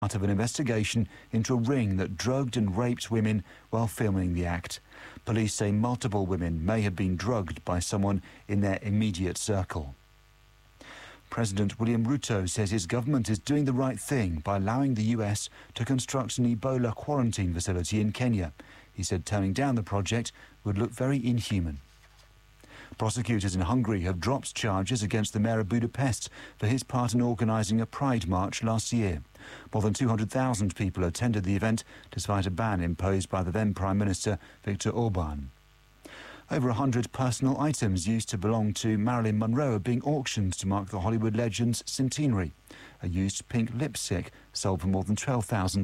part of an investigation into a ring that drugged and raped women while filming the act. Police say multiple women may have been drugged by someone in their immediate circle. President William Ruto says his government is doing the right thing by allowing the US to construct an Ebola quarantine facility in Kenya. He said turning down the project would look very inhuman. Prosecutors in Hungary have dropped charges against the mayor of Budapest for his part in organising a pride march last year. More than 200,000 people attended the event despite a ban imposed by the then Prime Minister Viktor Orban. Over 100 personal items used to belong to Marilyn Monroe are being auctioned to mark the Hollywood legend's centenary. A used pink lipstick sold for more than $12,000.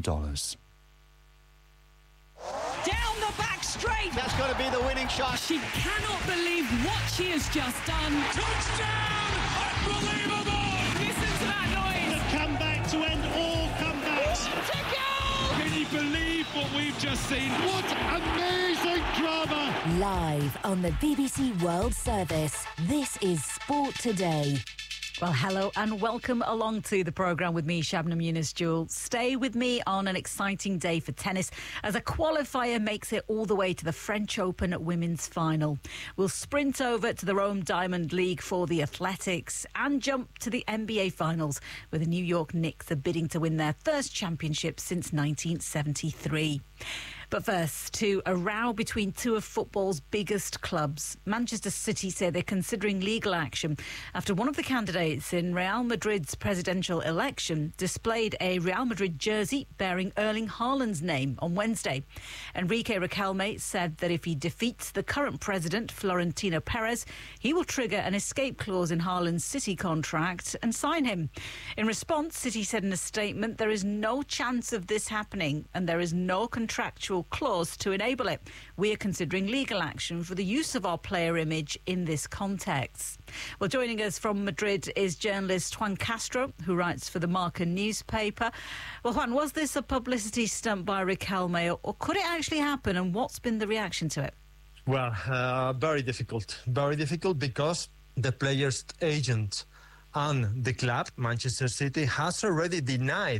Down the back straight. That's got to be the winning shot. She cannot believe what she has just done. Touchdown! Unbelievable! Listen to that noise. The comeback to end all comebacks. To go! Can you believe what we've just seen? What amazing drama! Live on the BBC World Service, this is Sport Today. Well, hello and welcome along to the programme with me, Shabnam Younis-Jewell. Stay with me on an exciting day for tennis as a qualifier makes it all the way to the French Open women's final. We'll sprint over to the Rome Diamond League for the athletics and jump to the NBA finals where the New York Knicks are bidding to win their first championship since 1973. But first, to a row between two of football's biggest clubs. Manchester City say they're considering legal action after one of the candidates in Real Madrid's presidential election displayed a Real Madrid jersey bearing Erling Haaland's name on Wednesday. Enrique Riquelme said that if he defeats the current president, Florentino Perez, he will trigger an escape clause in Haaland's City contract and sign him. In response, City said in a statement, there is no chance of this happening and there is no contractual clause to enable it. We are considering legal action for the use of our player image in this context. Well, joining us from Madrid is journalist Juan Castro, who writes for the Marca newspaper. Well, Juan, was this a publicity stunt by Riquelme or could it actually happen, and what's been the reaction to it? Well, very difficult because the player's agent and the club, Manchester City, has already denied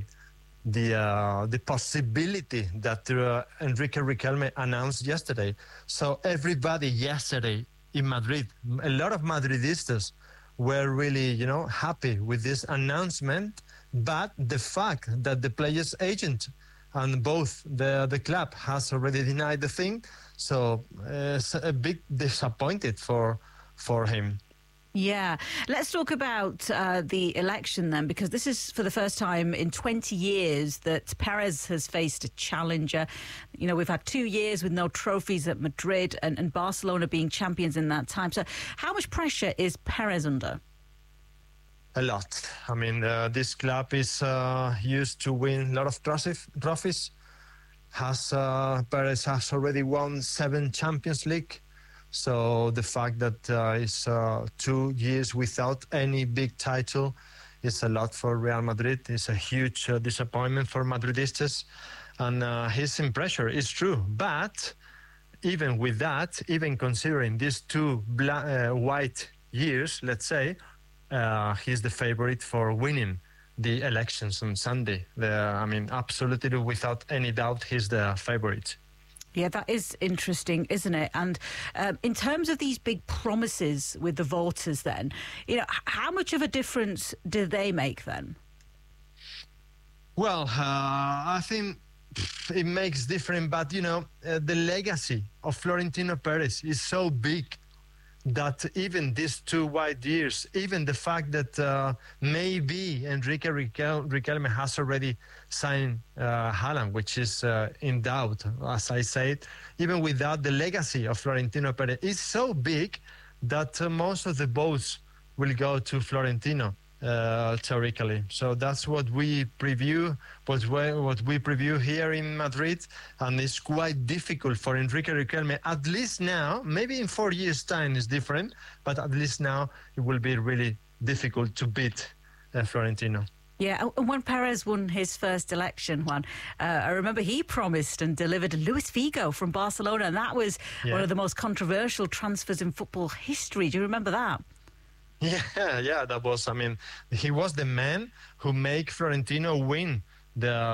the possibility that Enrique Riquelme announced yesterday. So everybody yesterday in Madrid, a lot of Madridistas were really, happy with this announcement. But the fact that the player's agent and both the club has already denied the thing, so it's a big disappointed for him. Yeah. Let's talk about the election then, because this is for the first time in 20 years that Perez has faced a challenger. We've had 2 years with no trophies at Madrid and Barcelona being champions in that time. So how much pressure is Perez under? A lot. I mean, this club is used to win a lot of trophies. Perez has already won 7 Champions League. So the fact that it's 2 years without any big title is a lot for Real Madrid. It's a huge disappointment for Madridistas. And he's in pressure, it's true. But even with that, even considering these 2 white years, let's say, he's the favorite for winning the elections on Sunday. Absolutely without any doubt, he's the favorite. Yeah, that is interesting, isn't it? And in terms of these big promises with the voters then, how much of a difference do they make then? Well, I think it makes difference, but, the legacy of Florentino Perez is so big that even these 2 white years, even the fact that maybe Enrique Riquelme has already signed Haaland, which is in doubt, as I said, even without the legacy of Florentino Perez, is so big that most of the votes will go to Florentino, theoretically. So that's what we preview, what we preview here in Madrid, and it's quite difficult for Enrique Riquelme, at least now. Maybe in 4 years' time is different, but at least now it will be really difficult to beat Florentino. Yeah, and when Perez won his first election, Juan, I remember he promised and delivered Luis Figo from Barcelona, and that was one of the most controversial transfers in football history. Do you remember that? Yeah, that was, he was the man who made Florentino win the